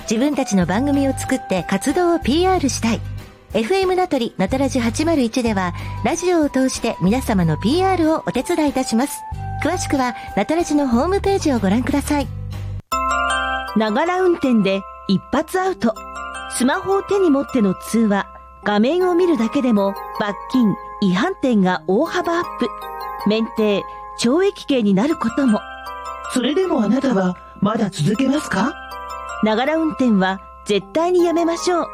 自分たちの番組を作って活動を PR したい。FM 名取なたらじ801ではラジオを通して皆様の PR をお手伝いいたします。詳しくはなたらじのホームページをご覧ください。 ながら運転で一発アウト。スマホを手に持っての通話、画面を見るだけでも罰金、違反点が大幅アップ。免停、懲役刑になることも。 それでもあなたはまだ続けますか？ ながら運転は絶対にやめましょう。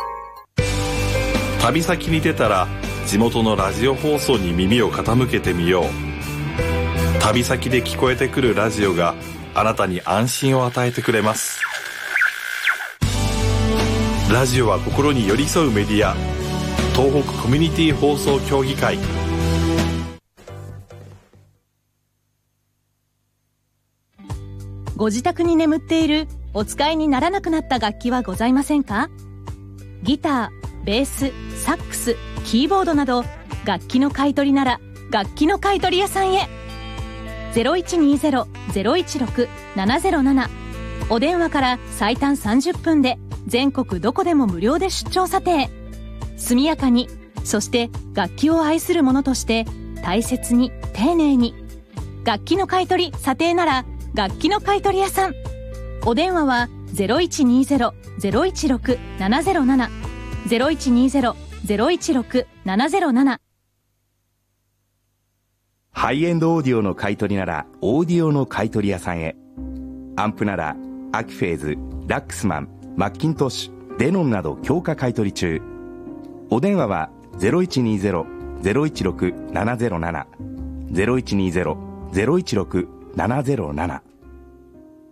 旅先に出たら地元のラジオ放送に耳を傾けてみよう。旅先で聞こえてくるラジオがあなたに安心を与えてくれます。ラジオは心に寄り添うメディア、東北コミュニティ放送協議会。 ご自宅に眠っているお使いにならなくなった楽器はございませんか？ギター、ベース、サックス、キーボードなど楽器の買い取りなら楽器の買い取り屋さんへ。 0120-016-707 お電話から最短30分で全国どこでも無料で出張査定。速やかに、そして楽器を愛する者として大切に丁寧に。楽器の買い取り査定なら楽器の買い取り屋さん。お電話は 0120-016-707 0120-016-707。 ハイエンドオーディオの買い取りならオーディオの買い取り屋さんへ。アンプならアキフェーズ、ラックスマン、マッキントッシュ、デノンなど強化買い取り中。お電話は 0120-016-707 0120-016-707。